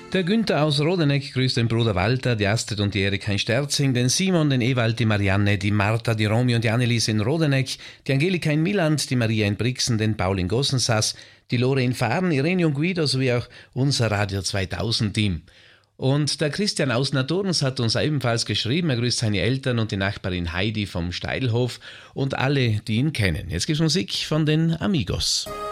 Der Günther aus Rodeneck grüßt den Bruder Walter, die Astrid und die Erika in Sterzing, den Simon, den Ewald, die Marianne, die Martha, die Romy und die Annelies in Rodeneck, die Angelika in Milland, die Maria in Brixen, den Paul in Gossensass, die Lore in Fahren, Irene und Guido sowie auch unser Radio 2000 Team. Und der Christian aus Naturns hat uns ebenfalls geschrieben, er grüßt seine Eltern und die Nachbarin Heidi vom Steilhof und alle, die ihn kennen. Jetzt gibt's Musik von den Amigos.